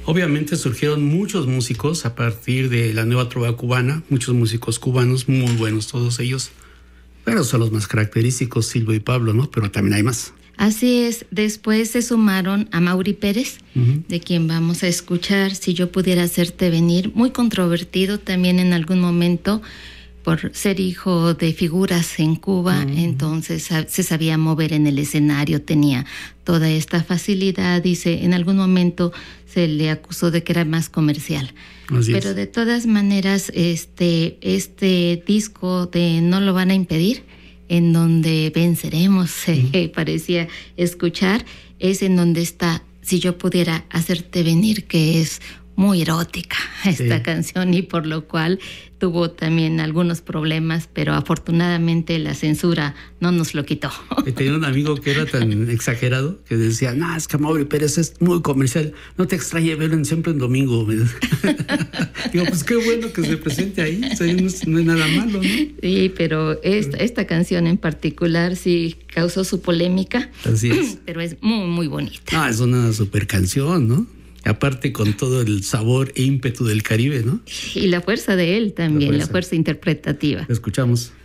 Obviamente surgieron muchos músicos a partir de la nueva trova cubana, muchos músicos cubanos, muy buenos todos ellos, pero son los más característicos, Silvio y Pablo, ¿no? Pero también hay más. Así es, después se sumaron a Mauri Pérez, de quien vamos a escuchar Si yo pudiera hacerte venir, muy controvertido también en algún momento por ser hijo de figuras en Cuba, entonces se sabía mover en el escenario, tenía toda esta facilidad y en algún momento se le acusó de que era más comercial. Pero de todas maneras, este disco de No lo van a impedir, en donde venceremos, parecía escuchar, es en donde está Si yo pudiera hacerte venir, que es muy erótica esta canción y por lo cual tuvo también algunos problemas, pero afortunadamente la censura no nos lo quitó. Tenía un amigo que era tan exagerado que decía, no, es que Mauri Pérez es muy comercial, no te extrañe verlo siempre en domingo. Digo, pues qué bueno que se presente ahí, o sea, no es nada malo, ¿no? Sí, pero esta canción en particular sí causó su polémica. Así es. Pero es muy, muy bonita. No, es una super canción, ¿no? Aparte con todo el sabor e ímpetu del Caribe, ¿no? Y la fuerza de él también, la fuerza interpretativa. Lo escuchamos.